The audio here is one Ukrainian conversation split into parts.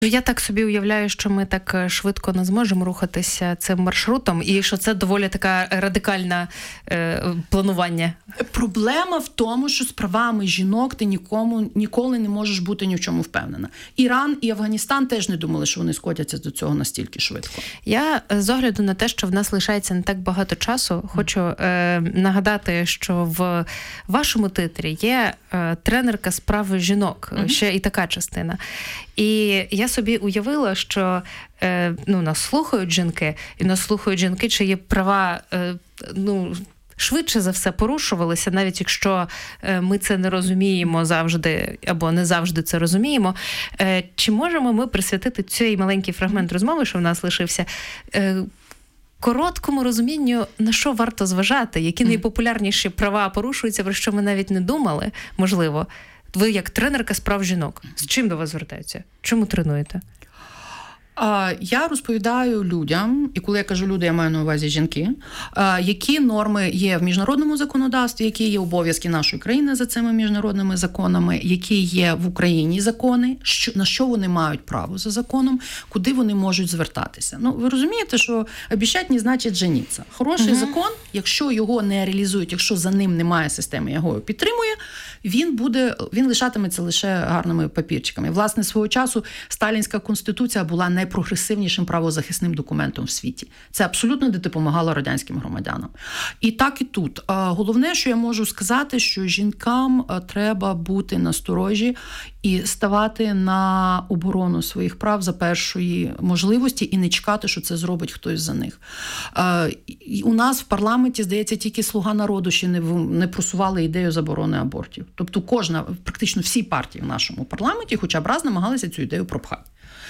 Я так собі уявляю, що ми так швидко не зможемо рухатися цим маршрутом, і що це доволі така радикальне планування. Проблема в тому, що з правами жінок ти ніколи не можеш бути ні в чому впевнена. Іран і Афганістан теж не думали, що вони скотяться до цього настільки швидко. Я з огляду на те, що в нас лишається не так багато часу, хочу нагадати, що в вашому титрі є тренерка з прав жінок, ще і така частина. І я собі уявила, що нас слухають жінки, і нас слухають жінки, чиї права, швидше за все порушувалися, навіть якщо ми це не розуміємо завжди, або не завжди це розуміємо. Чи можемо ми присвятити цей маленький фрагмент розмови, що в нас лишився, короткому розумінню, на що варто зважати, які найпопулярніші права порушуються, про що ми навіть не думали, можливо. Ви як тренерка з прав жінок, з чим до вас звертаються? Чому тренуєте? Я розповідаю людям, і коли я кажу люди, я маю на увазі жінки, які норми є в міжнародному законодавстві, які є обов'язки нашої країни за цими міжнародними законами, які є в Україні закони, на що вони мають право за законом, куди вони можуть звертатися. Ви розумієте, що обіцять не значить женіться. Хороший закон, якщо його не реалізують, якщо за ним немає системи, яка його підтримує, він лишатиметься лише гарними папірчиками. Власне, свого часу Сталінська конституція була найпрогресивнішим правозахисним документом в світі. Це абсолютно де допомагало радянським громадянам. І так і тут. Головне, що я можу сказати, що жінкам треба бути насторожі і ставати на оборону своїх прав за першої можливості і не чекати, що це зробить хтось за них. У нас в парламенті, здається, тільки «Слуга народу» ще не просували ідею заборони абортів. Тобто практично всі партії в нашому парламенті хоча б раз намагалися цю ідею пропхати.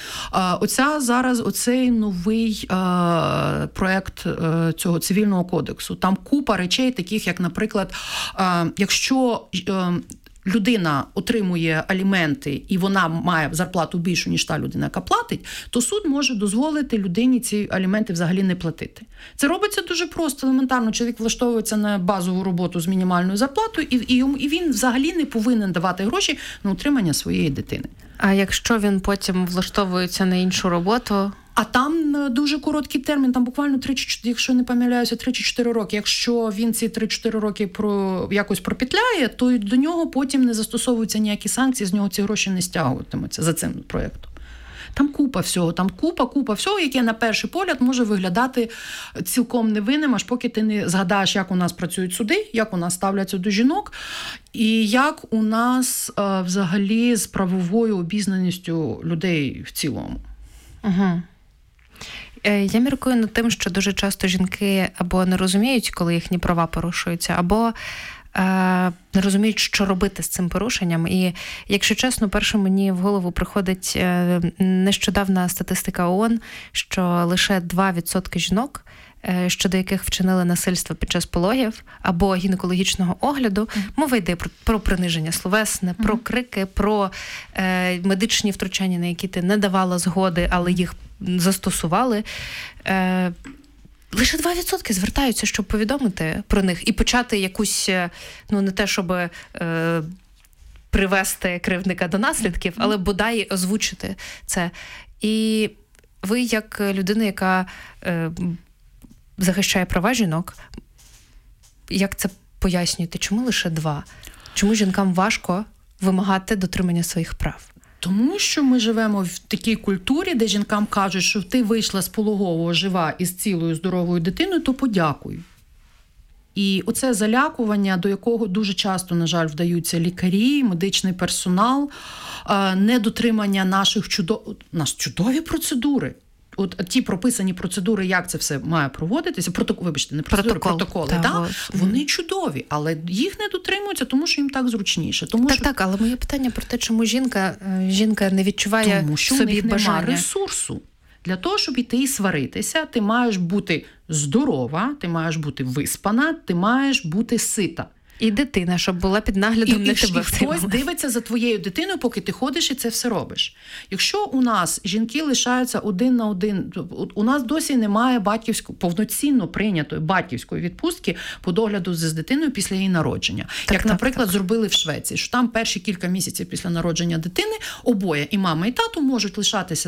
Оцей новий проект цього цивільного кодексу. Там купа речей таких, як, наприклад, якщо людина отримує аліменти і вона має зарплату більшу, ніж та людина, яка платить, то суд може дозволити людині ці аліменти взагалі не платити. Це робиться дуже просто, елементарно. Чоловік влаштовується на базову роботу з мінімальною зарплатою, і він взагалі не повинен давати гроші на утримання своєї дитини. А якщо він потім влаштовується на іншу роботу? А там дуже короткий термін, там буквально 3-4, якщо не помиляюся, 3-4 роки. Якщо він ці 3-4 роки якось пропетляє, то до нього потім не застосовуються ніякі санкції, з нього ці гроші не стягуватимуться за цим проєктом. Там купа всього, купа всього, яке на перший погляд може виглядати цілком невинним, аж поки ти не згадаєш, як у нас працюють суди, як у нас ставляться до жінок, і як у нас взагалі з правовою обізнаністю людей в цілому. Угу. Я міркую над тим, що дуже часто жінки або не розуміють, коли їхні права порушуються, або не розуміють, що робити з цим порушенням. І, якщо чесно, перше мені в голову приходить нещодавна статистика ООН, що лише 2% жінок, щодо яких вчинили насильство під час пологів або гінекологічного огляду, мова йде про приниження словесне, про крики, про медичні втручання, на які ти не давала згоди, але їх застосували. Лише 2% звертаються, щоб повідомити про них і почати якусь, не те, щоб привести кривдника до наслідків, але бодай озвучити це. І ви, як людина, яка захищає права жінок, як це пояснюєте? Чому лише 2%? Чому жінкам важко вимагати дотримання своїх прав? Тому що ми живемо в такій культурі, де жінкам кажуть, що ти вийшла з пологового жива із цілою здоровою дитиною, то подякуй. І оце залякування, до якого дуже часто, на жаль, вдаються лікарі, медичний персонал, недотримання наших чудові процедури. От ті прописані процедури, як це все має проводитися, протоколи, вони чудові, але їх не дотримуються, тому що їм так зручніше. Так, але моє питання про те, чому жінка не відчуває тому, що собі бажання. Немає ресурсу. Для того, щоб іти і сваритися, ти маєш бути здорова, ти маєш бути виспана, ти маєш бути сита. І дитина, щоб була під наглядом на тебе. І хтось дивиться за твоєю дитиною, поки ти ходиш і це все робиш. Якщо у нас жінки лишаються один на один, у нас досі немає повноцінно прийнятої батьківської відпустки по догляду з дитиною після її народження. Наприклад, зробили в Швеції, що там перші кілька місяців після народження дитини обоє, і мама, і тато, можуть лишатися